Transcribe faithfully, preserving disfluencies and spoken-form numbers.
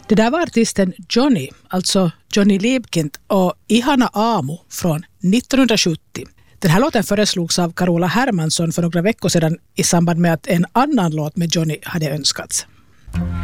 Det där var artisten Johnny, alltså Johnny Liebkind och Ihana Aamu från nittonhundrasjuttio. Den här låten föreslogs av Carola Hermansson för några veckor sedan i samband med att en annan låt med Johnny hade önskats.